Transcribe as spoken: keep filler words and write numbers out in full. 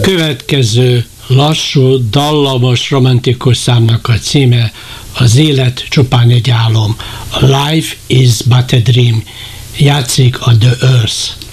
következő lassú, dallamos, romantikus számnak a címe Az élet csupán egy álom. A Life is but a dream. Játszik a The Earth.